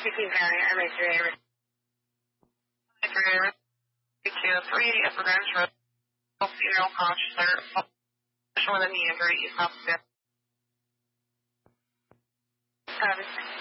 Speaking County, MA3A. 323 Upper Grange Road. Female conscious or with a knee injury. You have to.